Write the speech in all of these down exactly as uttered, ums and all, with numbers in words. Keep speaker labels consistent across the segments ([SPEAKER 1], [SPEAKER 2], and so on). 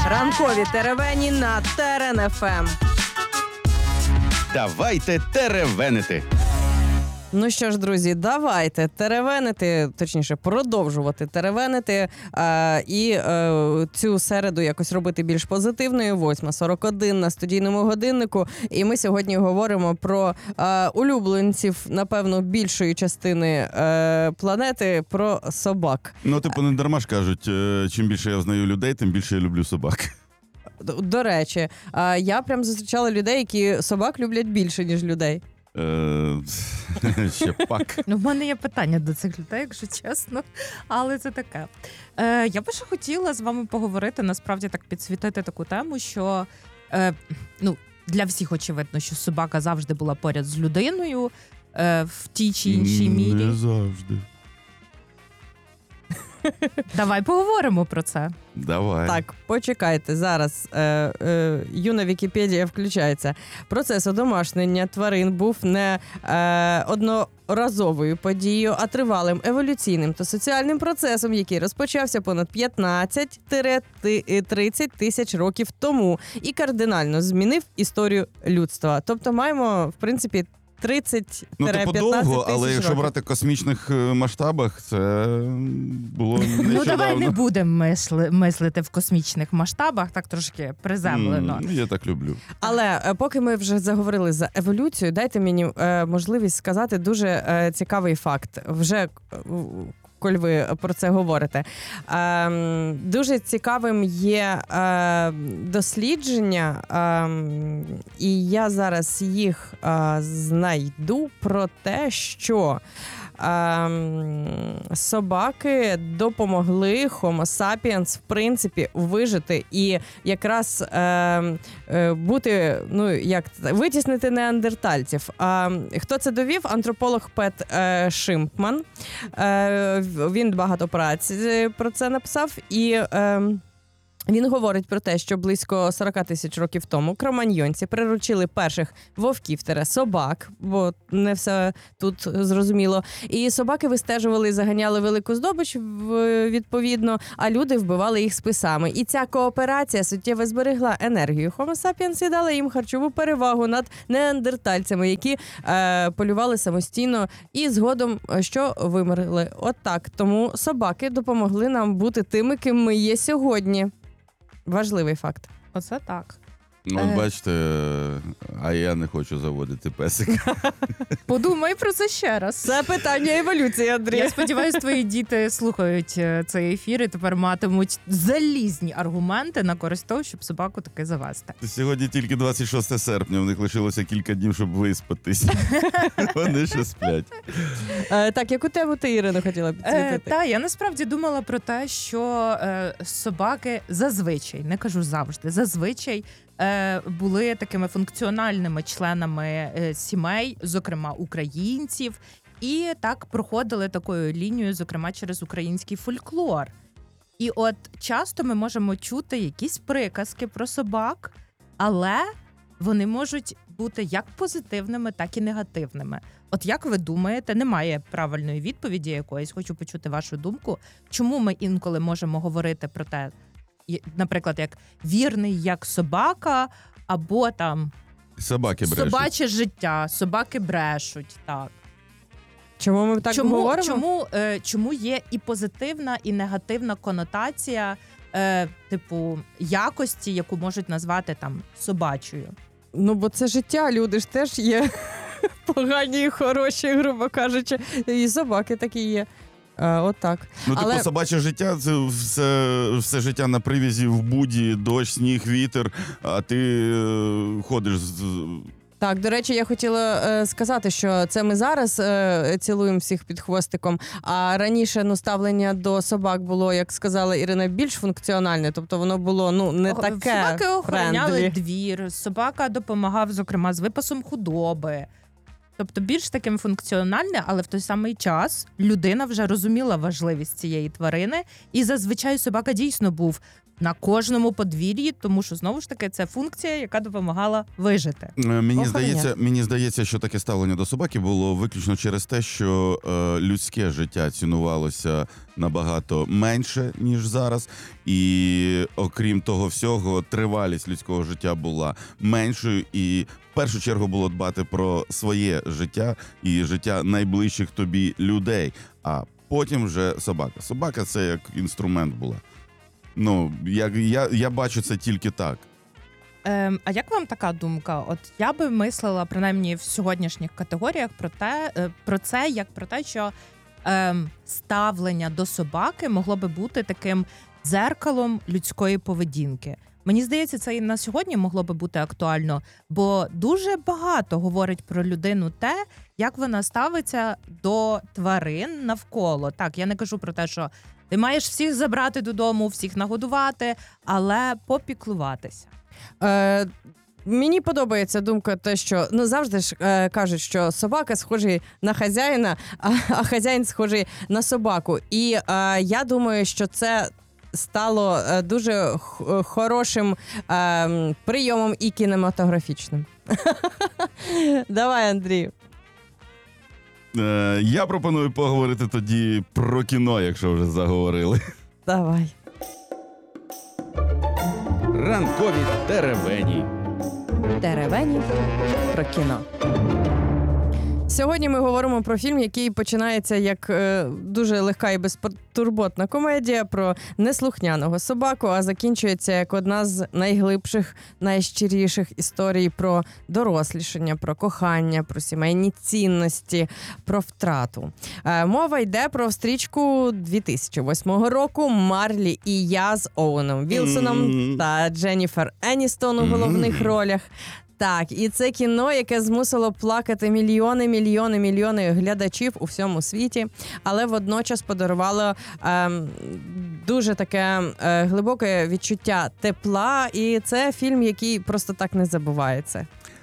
[SPEAKER 1] Ранкові теревені на Терен еф ем.
[SPEAKER 2] Давайте теревенити.
[SPEAKER 1] Ну що ж, друзі, давайте теревенити, точніше, продовжувати теревенити е, і е, цю середу якось робити більш позитивною. восьма сорок один на студійному годиннику. І ми сьогодні говоримо про е, улюбленців, напевно, більшої частини е, планети, про собак.
[SPEAKER 2] Ну, типу, не дарма ж кажуть, е, чим більше я знаю людей, тим більше я люблю собак.
[SPEAKER 1] До речі, е, я прям зустрічала людей, які собак люблять більше, ніж людей.
[SPEAKER 2] Е, ще пак.
[SPEAKER 3] Ну, в мене є питання до цих людей, якщо чесно, але це таке. Е, я би ще хотіла з вами поговорити, насправді так підсвітити таку тему, що е, ну, для всіх очевидно, що собака завжди була поряд з людиною е, в тій чи іншій мірі.
[SPEAKER 2] Не завжди.
[SPEAKER 3] Давай поговоримо про це.
[SPEAKER 2] Давай.
[SPEAKER 1] Так, почекайте, зараз е, е, юна Вікіпедія включається. Процес одомашнення тварин був не е, одноразовою подією, а тривалим еволюційним та соціальним процесом, який розпочався понад п'ятнадцять-тридцять тисяч років тому і кардинально змінив історію людства. Тобто маємо, в принципі, тридцять-п'ятнадцять
[SPEAKER 2] Ну, типу довго,
[SPEAKER 1] тисяч
[SPEAKER 2] але якщо
[SPEAKER 1] років.
[SPEAKER 2] брати в космічних масштабах, це було нещодавно.
[SPEAKER 3] Ну, давай не будемо мисли, мислити в космічних масштабах, так трошки приземлено.
[SPEAKER 2] М, Я так люблю.
[SPEAKER 1] Але е, поки ми вже заговорили за еволюцію, дайте мені е, можливість сказати дуже е, цікавий факт. Вже е, коль ви про це говорите. Е, дуже цікавим є е, дослідження, е, і я зараз їх е, знайду, про те, що Ем, собаки допомогли Homo sapiens, в принципі, вижити і якраз ем, е, бути, ну, як витіснити неандертальців. А хто це довів? Антрополог Пет е, Шимпман. Е, він багато праць про це написав. І Е, Він говорить про те, що близько сорок тисяч років тому кроманьйонці приручили перших вовків-собак, бо не все тут зрозуміло. І собаки вистежували і заганяли велику здобич, відповідно, а люди вбивали їх списами. І ця кооперація суттєво зберегла енергію Homo sapiens і дала їм харчову перевагу над неандертальцями, які е, полювали самостійно і згодом, що вимерли. От так. Тому собаки допомогли нам бути тими, ким ми є сьогодні. Важливий факт.
[SPEAKER 3] Оце так.
[SPEAKER 2] Ну, от бачите, а я не хочу заводити песика.
[SPEAKER 3] Подумай про це ще раз.
[SPEAKER 1] Це питання еволюції, Андрій.
[SPEAKER 3] Я сподіваюся, твої діти слухають цей ефір і тепер матимуть залізні аргументи на користь того, щоб собаку таки завести.
[SPEAKER 2] Сьогодні тільки двадцять шостого серпня, в них лишилося кілька днів, щоб виспатись. Вони ще сплять.
[SPEAKER 1] Е, так, яку тему ти, Ірина, хотіла підсвітити?
[SPEAKER 3] Е, та, я насправді думала про те, що е, собаки зазвичай, не кажу завжди, зазвичай е, були такими функціональними членами е, сімей, зокрема українців, і так проходили такою лінією, зокрема через український фольклор. І от часто ми можемо чути якісь приказки про собак, але вони можуть бути як позитивними, так і негативними. От як ви думаєте, немає правильної відповіді якоїсь, хочу почути вашу думку, чому ми інколи можемо говорити про те, наприклад, як вірний, як собака, або там
[SPEAKER 2] Собаки брешуть.
[SPEAKER 3] собаче життя, собаки брешуть, так.
[SPEAKER 1] Чому ми так
[SPEAKER 3] чому,
[SPEAKER 1] говоримо?
[SPEAKER 3] Чому, е, чому є і позитивна, і негативна конотація, е, типу, якості, яку можуть назвати там собачою?
[SPEAKER 1] Ну, бо це життя, люди ж теж є погані і хороші, грубо кажучи. І собаки такі є. А, от так.
[SPEAKER 2] Ну, типу,
[SPEAKER 1] Але...
[SPEAKER 2] собаче життя – це все, все життя на привізі, в буді, дощ, сніг, вітер, а ти е, ходиш з...
[SPEAKER 1] Так, до речі, я хотіла е, сказати, що це ми зараз е, цілуємо всіх під хвостиком, а раніше, ну, ставлення до собак було, як сказала Ірина, більш функціональне, тобто воно було, ну, не таке
[SPEAKER 3] Собаки охороняли
[SPEAKER 1] френдлі.
[SPEAKER 3] двір, собака допомагав, зокрема, з випасом худоби. Тобто більш таким функціональне, але в той самий час людина вже розуміла важливість цієї тварини, і зазвичай собака дійсно був на кожному подвір'ї, тому що, знову ж таки, це функція, яка допомагала вижити.
[SPEAKER 2] Е, Мені
[SPEAKER 1] Охороняти.
[SPEAKER 2] здається, мені здається, що таке ставлення до собаки було виключно через те, що е, людське життя цінувалося набагато менше, ніж зараз. І окрім того всього, тривалість людського життя була меншою. І в першу чергу було дбати про своє життя і життя найближчих тобі людей. А потім вже собака. Собака – це як інструмент була. Ну, я, я, я бачу це тільки так.
[SPEAKER 3] Ем, а як вам така думка? От я би мислила, принаймні в сьогоднішніх категоріях, про те, е, про це, як про те, що ем, ставлення до собаки могло би бути таким дзеркалом людської поведінки. Мені здається, це і на сьогодні могло би бути актуально, бо дуже багато говорить про людину те, як вона ставиться до тварин навколо. Так, я не кажу про те, що ти маєш всіх забрати додому, всіх нагодувати, але попіклуватися.
[SPEAKER 1] Е, Мені подобається думка, те, що ну завжди ж е, кажуть, що собака схожий на хазяїна, а, а хазяїн схожий на собаку. І е, я думаю, що це стало е, дуже х- хорошим е, прийомом і кінематографічним. Давай, Андрію.
[SPEAKER 2] Е, я пропоную поговорити тоді про кіно, якщо вже заговорили.
[SPEAKER 1] Давай.
[SPEAKER 4] Ранкові теревені.
[SPEAKER 1] Теревені про кіно. Сьогодні ми говоримо про фільм, який починається як е, дуже легка і безтурботна комедія про неслухняного собаку, а закінчується як одна з найглибших, найщиріших історій про дорослішання, про кохання, про сімейні цінності, про втрату. Е, мова йде про стрічку дві тисячі восьмого року «Марлі і я» з Оуеном Вілсоном
[SPEAKER 2] Мгм.
[SPEAKER 1] та Дженніфер Еністон у головних
[SPEAKER 2] Мгм.
[SPEAKER 1] ролях. Так, і це кіно, яке змусило плакати мільйони, мільйони, мільйони глядачів у всьому світі, але водночас подарувало ем, дуже таке е, глибоке відчуття тепла, і це фільм, який просто так не забувається.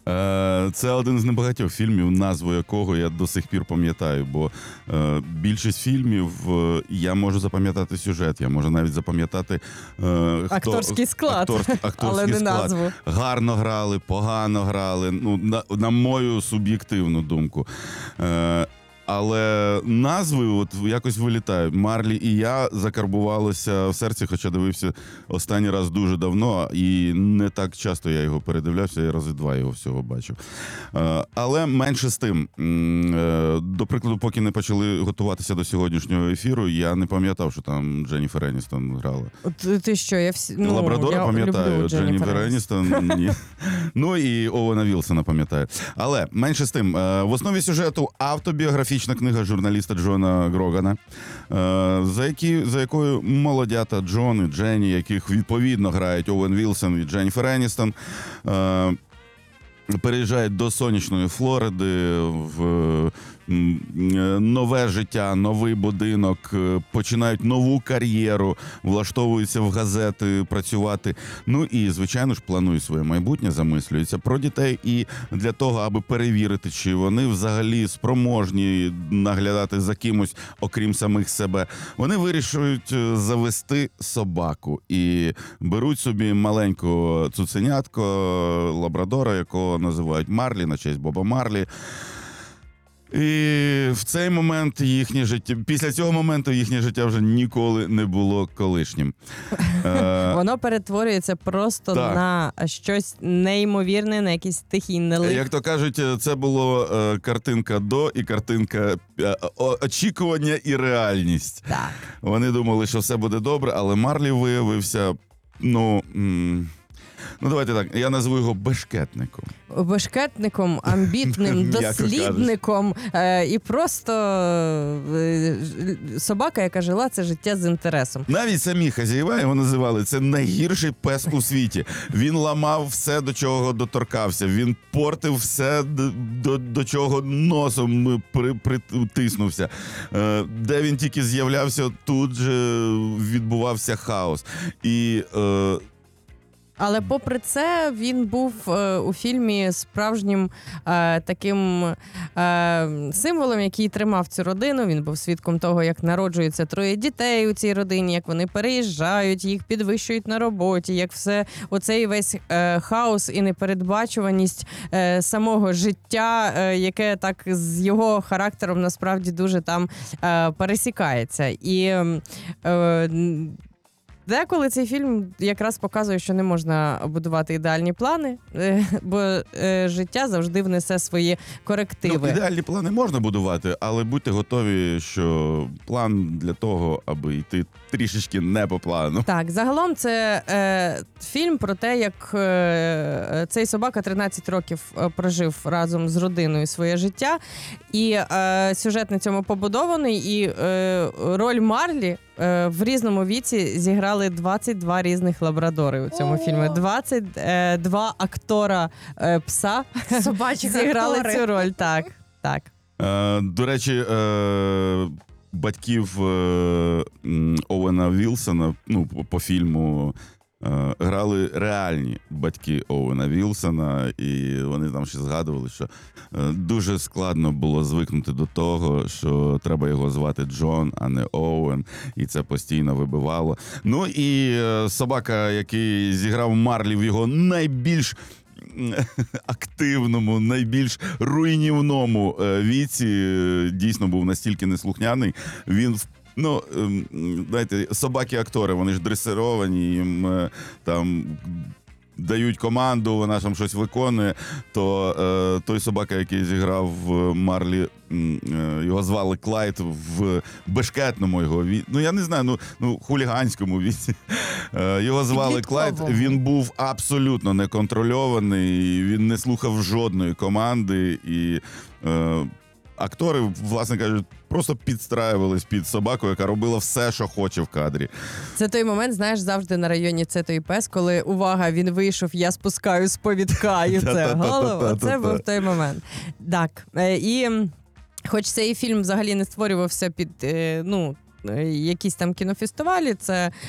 [SPEAKER 2] Е, Це один з небагатьох фільмів, назву якого я до сих пір пам'ятаю, бо е, більшість фільмів е, я можу запам'ятати сюжет, я можу навіть запам'ятати е, хто,
[SPEAKER 1] Акторський склад,
[SPEAKER 2] актор, акторський
[SPEAKER 1] але не
[SPEAKER 2] склад.
[SPEAKER 1] назву.
[SPEAKER 2] Гарно грали, погано грали, ну, на, на мою суб'єктивну думку. Е, Але назви от якось вилітають. «Марлі і я» закарбувалося в серці, хоча дивився останній раз дуже давно, і не так часто я його передивлявся, я рази два його всього бачив. Е, Але менше з тим, м, е, до прикладу, поки не почали готуватися до сьогоднішнього ефіру, я не пам'ятав, що там Дженніфер Еністон грала.
[SPEAKER 1] От ти що, я всі ну,
[SPEAKER 2] Лабрадора
[SPEAKER 1] я
[SPEAKER 2] пам'ятаю,
[SPEAKER 1] люблю
[SPEAKER 2] Дженніфер
[SPEAKER 1] Еністон.
[SPEAKER 2] Еністон ні. Ну і Оуена Вілсона пам'ятаю. Але менше з тим, е, в основі сюжету автобіографічна книга журналіста Джона Грогана, е, за, які, за якою молодята Джон і Дженні, яких відповідно грають Оуен Вілсон і Дженніфер Еністон, е, переїжджають до сонячної Флориди в м, нове життя, новий будинок, е, починають нову кар'єру, влаштовуються в газети працювати. Ну і, звичайно ж, планують своє майбутнє, замислюються про дітей. І для того, аби перевірити, чи вони взагалі спроможні наглядати за кимось, окрім самих себе, вони вирішують е, завести собаку. І беруть собі маленького цуценятко, лабрадора, якого називають Марлі, на честь Боба Марлі. І в цей момент їхнє життя, після цього моменту їхнє життя вже ніколи не було колишнім. Е,
[SPEAKER 1] Воно перетворюється просто
[SPEAKER 2] Так.
[SPEAKER 1] на щось неймовірне, на якийсь тихий налик.
[SPEAKER 2] Як то кажуть, це було е, картинка до і картинка е, о- очікування і реальність.
[SPEAKER 1] Так.
[SPEAKER 2] Вони думали, що все буде добре, але Марлі виявився, ну, м, ну давайте так, я назву його бешкетником.
[SPEAKER 1] Бешкетником, амбітним,
[SPEAKER 2] М'яко
[SPEAKER 1] дослідником е, і просто е, собака, яка жила це життя з інтересом.
[SPEAKER 2] Навіть самі хазяїва його називали це найгірший пес у світі. Він ламав все, до чого доторкався. Він портив все, до, до, до чого носом при, притиснувся. Е, де він тільки з'являвся, тут же відбувався хаос. І е,
[SPEAKER 1] Але попри це, він був е, у фільмі справжнім е, таким е, символом, який тримав цю родину. Він був свідком того, як народжується троє дітей у цій родині, як вони переїжджають, їх підвищують на роботі, як все оцей весь е, хаос і непередбачуваність е, самого життя, е, яке так з його характером насправді дуже там е, пересікається. І е, деколи цей фільм якраз показує, що не можна будувати ідеальні плани, бо е, життя завжди внесе свої корективи.
[SPEAKER 2] Ну, ідеальні плани можна будувати, але будьте готові, що план для того, аби йти трішечки не по плану.
[SPEAKER 1] Так, загалом це е, фільм про те, як е, цей собака тринадцять років прожив разом з родиною своє життя, і е, сюжет на цьому побудований, і е, роль Марлі е, в різному віці зіграли двадцять два різних лабрадори у цьому
[SPEAKER 3] О!
[SPEAKER 1] фільмі. двадцять два актора е, пса
[SPEAKER 3] Собачі
[SPEAKER 1] зіграли
[SPEAKER 3] актори.
[SPEAKER 1] цю роль. Так, так.
[SPEAKER 2] Е, до речі, е, батьків е, м, Оуена Вілсона, ну, по, по фільму, е, грали реальні батьки Оуена Вілсона, і вони там ще згадували, що е, дуже складно було звикнути до того, що треба його звати Джон, а не Оуен, і це постійно вибивало. Ну і е, собака, який зіграв Марлі в його найбільш активному, найбільш руйнівному е, віці, е, дійсно був настільки неслухняний. Він, ну, ем, знаєте, собаки-актори, вони ж дресировані, їм е, там дають команду, вона там щось виконує, то е, той собака, який зіграв в Марлі, м, е, його звали Клайд, в бешкетному його віці, ну я не знаю, ну, ну хуліганському віці. Е, його звали Клайд, він був абсолютно неконтрольований, він не слухав жодної команди, і е, актори, власне кажуть, просто підстраювались під собаку, яка робила все, що хоче в кадрі.
[SPEAKER 1] Це той момент, знаєш, завжди на районі «Це той пес», коли, увага, він вийшов, я спускаю з повідка, і це голову. Це був той момент. Так, е, і м, хоч цей фільм взагалі не створювався під, е, ну, е, якісь там кінофестивалі, це е,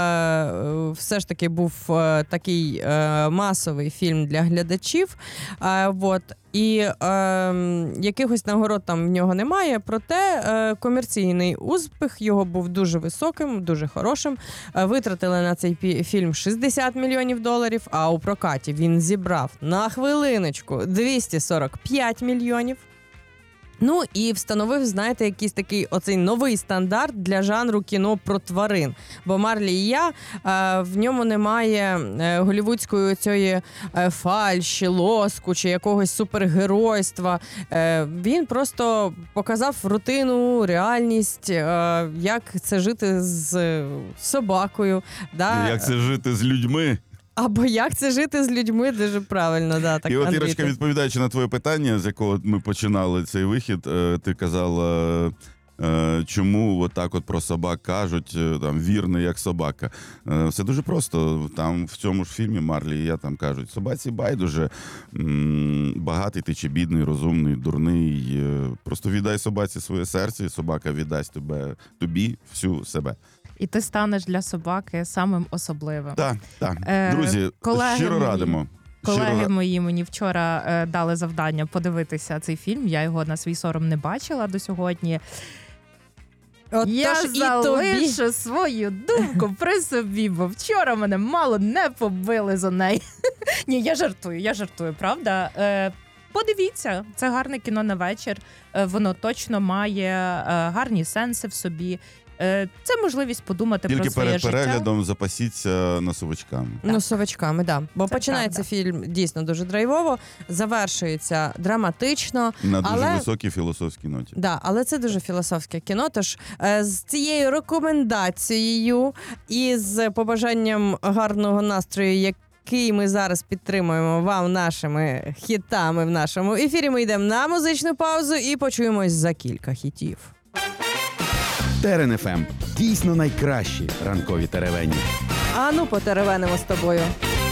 [SPEAKER 1] все ж таки був е, такий е, масовий фільм для глядачів. Е, вот. І е, якихось нагород там в нього немає, проте е, комерційний успіх його був дуже високим, дуже хорошим. Е, витратили на цей пі- фільм шістдесят мільйонів доларів, а у прокаті він зібрав на хвилиночку двісті сорок п'ять мільйонів. Ну і встановив, знаєте, якийсь такий оцей новий стандарт для жанру кіно про тварин. Бо «Марлі і я», е, в ньому немає е, голівудської цієї е, фальші, лоску чи якогось супергеройства. Е, він просто показав рутину, реальність, е, як це жити з собакою. Да?
[SPEAKER 2] Як це жити з людьми?
[SPEAKER 1] Або як це жити з людьми, дуже правильно. Да, так,
[SPEAKER 2] І от,
[SPEAKER 1] Андрій,
[SPEAKER 2] Ірочка,
[SPEAKER 1] ти-
[SPEAKER 2] відповідаючи на твоє питання, з якого ми починали цей вихід, е, ти казала, е, чому от так от про собак кажуть, е, там, вірний як собака. Е, Все дуже просто. Там в цьому ж фільмі Марлі і я там кажуть, собаці байдуже, м, багатий ти чи бідний, розумний, дурний. е, Просто віддай собаці своє серце, і собака віддасть тебе, тобі всю себе.
[SPEAKER 3] І ти станеш для собаки самим особливим.
[SPEAKER 2] Так, так.
[SPEAKER 3] Е,
[SPEAKER 2] Друзі,
[SPEAKER 3] колеги
[SPEAKER 2] щиро
[SPEAKER 3] мої,
[SPEAKER 2] радимо.
[SPEAKER 3] Колеги
[SPEAKER 2] Щиро...
[SPEAKER 3] мої мені вчора е, дали завдання подивитися цей фільм. Я його на свій сором не бачила до сьогодні.
[SPEAKER 1] От
[SPEAKER 3] Я
[SPEAKER 1] тож і тобі.
[SPEAKER 3] залишу свою думку при собі, бо вчора мене мало не побили за неї. Ні, я жартую, я жартую, правда? Е, подивіться, це гарне кіно на вечір. Е, воно точно має е, гарні сенси в собі. Е, це можливість подумати
[SPEAKER 2] Тільки
[SPEAKER 3] про своє
[SPEAKER 2] перед
[SPEAKER 3] життя.
[SPEAKER 2] переглядом запасіться носовичками.
[SPEAKER 1] Ну, совачками, да. Бо
[SPEAKER 3] Це
[SPEAKER 1] починається
[SPEAKER 3] правда.
[SPEAKER 1] фільм дійсно дуже драйвово, завершується драматично.
[SPEAKER 2] На дуже
[SPEAKER 1] Але-
[SPEAKER 2] високій філософській ноті.
[SPEAKER 1] Да, але це дуже філософське кіно. Тож е, з цією рекомендацією і з побажанням гарного настрою, який ми зараз підтримуємо вам нашими хітами в нашому ефірі, ми йдемо на музичну паузу і почуємось за кілька хітів.
[SPEAKER 4] Терен еф ем. Дійсно найкращі ранкові теревені.
[SPEAKER 1] А ну потеревенимо з тобою.